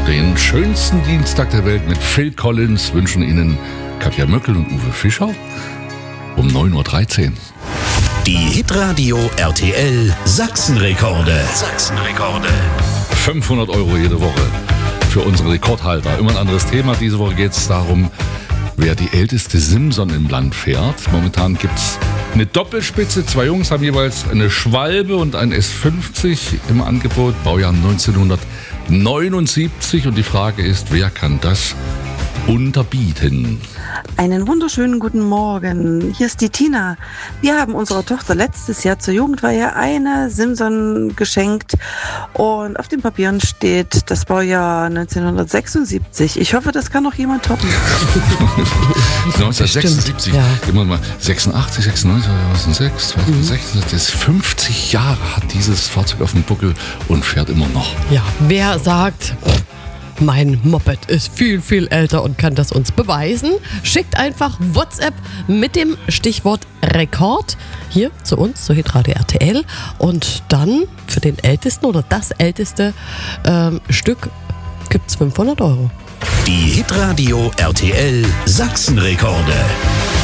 Den schönsten Dienstag der Welt mit Phil Collins wünschen Ihnen Katja Möckel und Uwe Fischer um 9.13 Uhr. Die Hitradio RTL Sachsenrekorde. 500 € jede Woche für unsere Rekordhalter. Immer ein anderes Thema. Diese Woche geht es darum, wer die älteste Simson im Land fährt. Momentan gibt es eine Doppelspitze. 2 Jungs haben jeweils eine Schwalbe und ein S50 im Angebot. Baujahr 1979. Und die Frage ist, wer kann das unterbieten? Einen wunderschönen guten Morgen. Hier ist die Tina. Wir haben unserer Tochter letztes Jahr zur Jugendweihe eine Simson geschenkt und auf den Papieren steht das Baujahr 1976. Ich hoffe, das kann noch jemand toppen. 1976, ja. Immer mal 86, 96, 2006, 2006, das ist 50 Jahre hat dieses Fahrzeug auf dem Buckel und fährt immer noch. Ja, wer sagt, mein Moped ist viel, viel älter und kann das uns beweisen, schickt einfach WhatsApp mit dem Stichwort Rekord hier zu uns, zu Hitradio RTL. Und dann für den ältesten oder das älteste Stück gibt es 500 €. Die Hitradio RTL Sachsenrekorde.